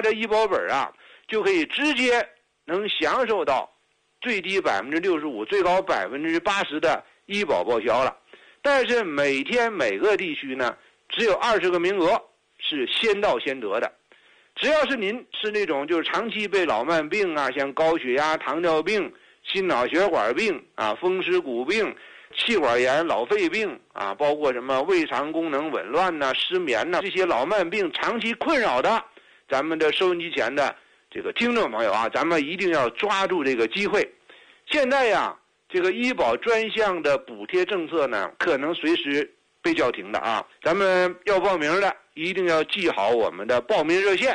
的医保本啊，就可以直接能享受到最低65%、最高80%的医保报销了。但是每天每个地区呢，只有20个名额是先到先得的。只要是您是那种就是长期被老慢病啊，像高血压、糖尿病、心脑血管病啊、风湿骨病、气管炎、老肺病啊，包括什么胃肠功能紊乱呐、失眠呐，这些老慢病长期困扰的，咱们的收音机前的这个听众朋友啊，咱们一定要抓住这个机会。现在呀，这个医保专项的补贴政策呢，可能随时被叫停的啊。咱们要报名的一定要记好我们的报名热线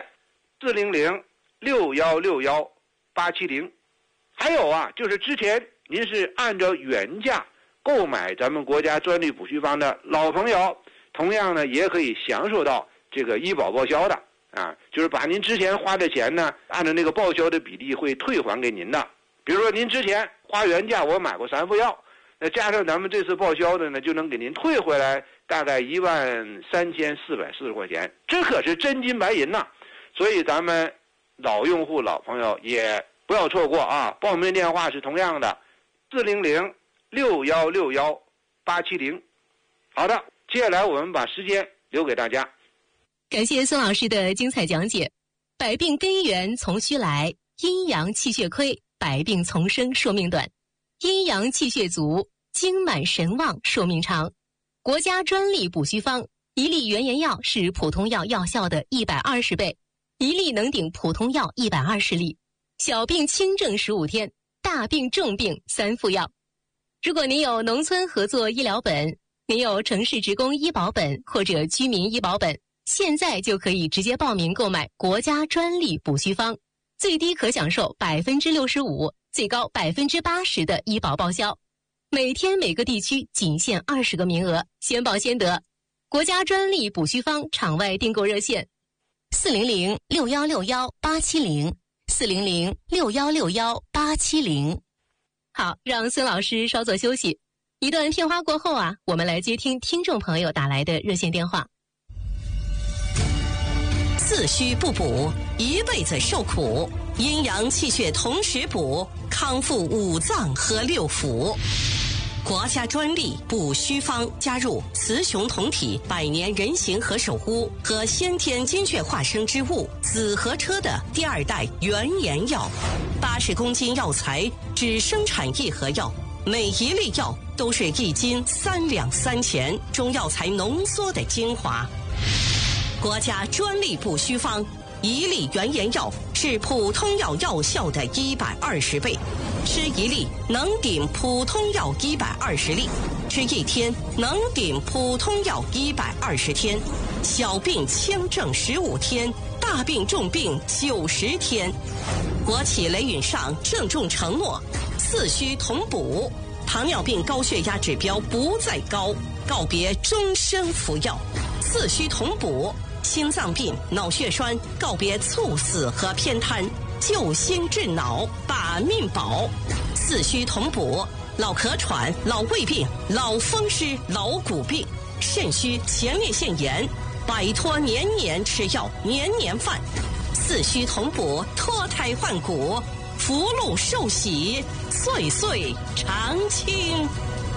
400-6161-870。还有啊，就是之前您是按照原价购买咱们国家专利补虚方的老朋友，同样呢也可以享受到这个医保报销的啊，就是把您之前花的钱呢，按照那个报销的比例会退还给您的。比如说您之前花原价我买过3副药，那加上咱们这次报销的呢，就能给您退回来大概13440块钱，这可是真金白银呐！所以咱们老用户、老朋友也不要错过啊！报名电话是同样的，400-6161-870。好的，接下来我们把时间留给大家。 感谢孙老师的精彩讲解。百病根源从虚来，阴阳气血亏，百病丛生，寿命短；阴阳气血足，精满神旺，寿命长。国家专利补虚方一粒原研药是普通药药效的120倍，一粒能顶普通药120粒。小病轻症15天，大病重病3副药。如果您有农村合作医疗本，您有城市职工医保本或者居民医保本，现在就可以直接报名购买国家专利补虚方，最低可享受65%，最高80%的医保报销。每天每个地区仅限20个名额，先报先得。国家专利补虚方场外订购热线400-6161-870，400-6161-870。好，让孙老师稍作休息。一段片花过后啊，我们来接听听众朋友打来的热线电话。 四虚不补，一辈子受苦；阴阳气血同时补，康复5脏和6腑。国家专利补虚方加入雌雄同体百年人形和手污和先天精血化生之物紫河车的第2代原研药，80公斤药材只生产1盒药，每一粒药都是1斤3两3钱中药材浓缩的精华。国家专利补虚方一粒原研药是普通药药效的120倍，吃1粒能顶普通药120粒，吃1天能顶普通药120天，小病轻症15天，大病重病90天。国企雷允上郑重承诺，四虚同补，糖尿病高血压指标不再高，告别终身服药，四虚同补。心脏病、脑血栓告别猝死和偏瘫，救心治脑，把命保。四虚同补，老咳喘、老胃病、老风湿、老骨病、肾虚、前列腺炎，摆脱年年吃药、年年犯。四虚同补，脱胎换骨，福禄寿喜，岁岁常青。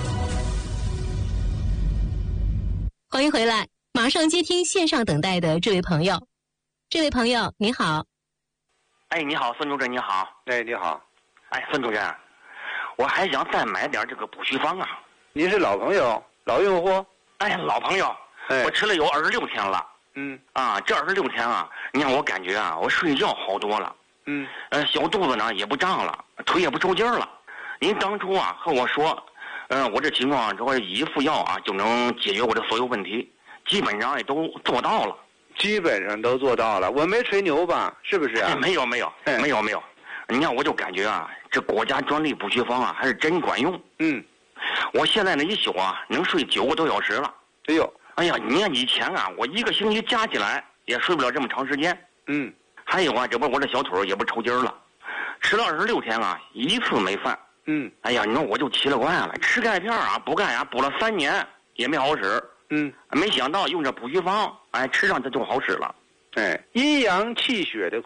欢迎回来。马上接听线上等待的这位朋友。这位朋友你好。 哎，你好，孙主任，你好。 哎，你好。 哎，孙主任，我还想再买点这个补虚方啊。 您是老朋友、老用户？ 哎，老朋友，我吃了有26天了。这26天啊，你让我感觉啊，我睡觉好多了。小肚子呢也不胀了，腿也不抽筋了。您当初啊和我说，我这情况只要1副药啊就能解决我的所有问题。基本上也都做到了， 我没吹牛吧？是不是啊？ 没有。你看，我就感觉啊，这国家专利补虚方啊，还是真管用。我现在呢一宿啊能睡9个多小时了。哎呀，你看以前啊，我1个星期加起来也睡不了这么长时间。还有啊，这不我这小腿也不抽筋了，吃了26天啊，1次没犯。哎呀，你说我就奇了怪了，吃钙片啊补钙啊补了3年也没好使。没想到用这补虚方，吃上它就好使了。 阴阳气血的